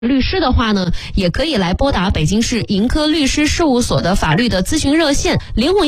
律师的话呢，也可以来拨打北京市盈科律师事务所的法律的咨询热线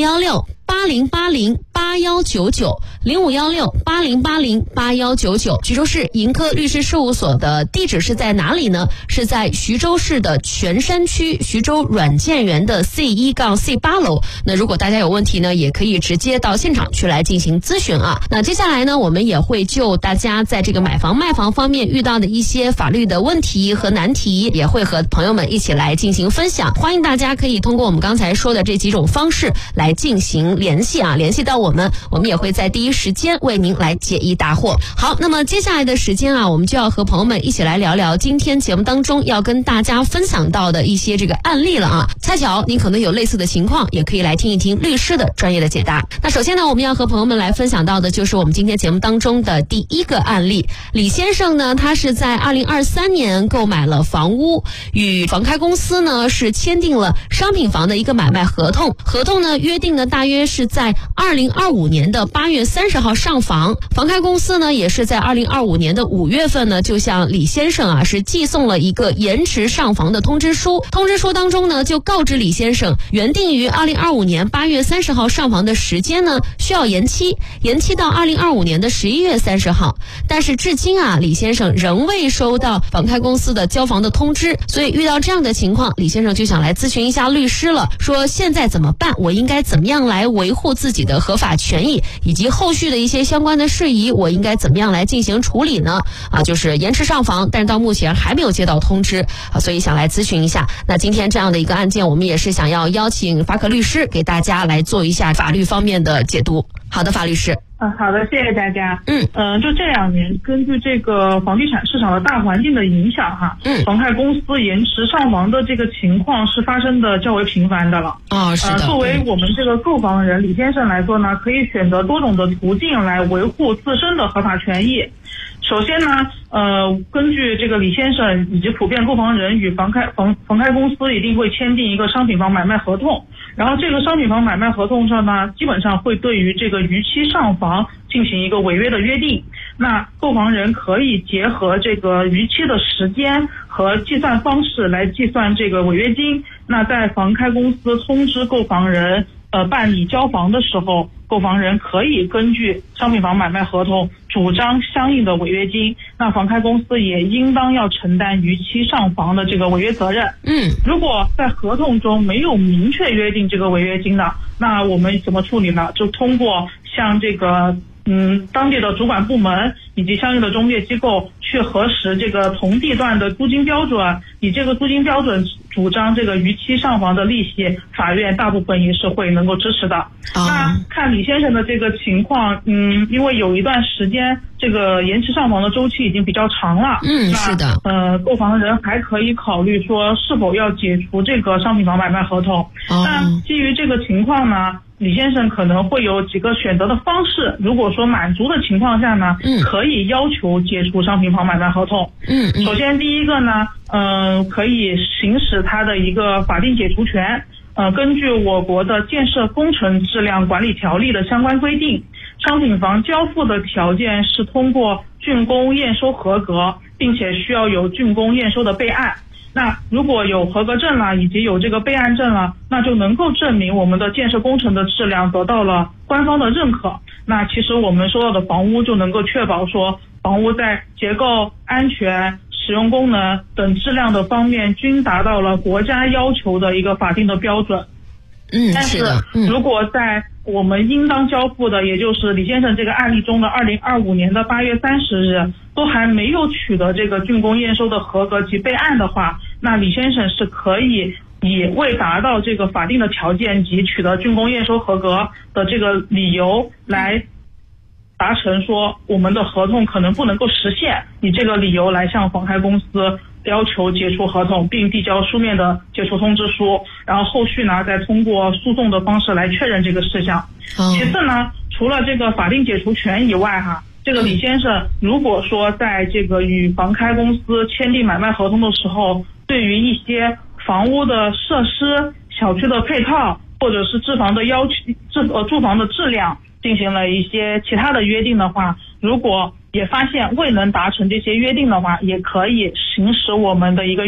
051680808199，051680808199。徐州市盈科律师事务所的地址是在哪里呢？是在徐州市的泉山区徐州软件园的 C1-C8 楼。那如果大家有问题呢，也可以直接到现场去来进行咨询啊。那接下来呢，我们也会就大家在这个买房卖房方面遇到的一些法律的问题和难题，也会和朋友们一起来进行分享。欢迎大家可以通过我们刚才说的这几种方式来进行联系啊，联系到我们也会在第一时间为您来解疑答惑。好，那么接下来的时间啊，我们就要和朋友们一起来聊聊今天节目当中要跟大家分享到的一些这个案例了啊。恰巧你可能有类似的情况，也可以来听一听律师的专业的解答。那首先呢，我们要和朋友们来分享到的就是我们今天节目当中的第一个案例。李先生呢，他是在2023年购买了房屋，与房开公司呢是签订了商品房的一个买卖合同。合同呢约定呢大约是在2025年的8月30号上房。房开公司呢也是在2025年的5月份呢就向李先生啊是寄送了一个延迟上房的通知书。通知书当中呢就告知李先生，原定于2025年8月30号上房的时间呢需要延期到2025年的11月30号。但是至今啊，李先生仍未收到房开公司的交房的通知，所以遇到这样的情况，李先生就想来咨询一下律师了，说现在怎么办？我应该怎么样来维护自己的合法权益，以及后续的一些相关的事宜，我应该怎么样来进行处理呢？就是延迟上房，但是到目前还没有接到通知所以想来咨询一下。那今天这样的一个案件，我们也是想要邀请法可律师给大家来做一下法律方面的解读。好的，法律师。 好的，谢谢大家。就这2年，根据这个房地产市场的大环境的影响房开公司延迟上房的这个情况是发生的较为频繁的了。 是的。 作为我们这个购房人李先生来说呢，可以选择多种的途径来维护自身的合法权益。首先呢，根据这个李先生以及普遍购房人与房开公司一定会签订一个商品房买卖合同，然后这个商品房买卖合同上呢，基本上会对于这个逾期上房进行一个违约的约定。那购房人可以结合这个逾期的时间和计算方式来计算这个违约金。那在房开公司通知购房人办理交房的时候，购房人可以根据商品房买卖合同主张相应的违约金，那房开公司也应当要承担逾期上房的这个违约责任。如果在合同中没有明确约定这个违约金的，那我们怎么处理呢？就通过向这个当地的主管部门以及相应的中介机构去核实这个同地段的租金标准，以这个租金标准主张这个逾期上房的利息，法院大部分也是会能够支持的。那看李先生的这个情况，因为有一段时间这个延迟上房的周期已经比较长了。 是的。 购房人还可以考虑说是否要解除这个商品房买卖合同。那基于这个情况呢，李先生可能会有几个选择的方式。如果说满足的情况下呢，可以要求解除商品房买卖合同。首先第一个呢，可以行使他的一个法定解除权。根据我国的建设工程质量管理条例的相关规定，商品房交付的条件是通过竣工验收合格，并且需要有竣工验收的备案。那如果有合格证了，以及有这个备案证了，那就能够证明我们的建设工程的质量得到了官方的认可。那其实我们收到的房屋就能够确保说房屋在结构、安全、使用功能等质量的方面均达到了国家要求的一个法定的标准。但是如果在我们应当交付的，也就是李先生这个案例中的2025年的8月30日都还没有取得这个竣工验收的合格及备案的话，那李先生是可以以未达到这个法定的条件及取得竣工验收合格的这个理由来达成说我们的合同可能不能够实现，以这个理由来向房开公司要求解除合同，并递交书面的解除通知书，然后后续呢再通过诉讼的方式来确认这个事项。其次呢，除了这个法定解除权以外这个李先生如果说在这个与房开公司签订买卖合同的时候，对于一些房屋的设施、小区的配套或者是住房的质量进行了一些其他的约定的话，如果也发现未能达成这些约定的话，也可以行使我们的一个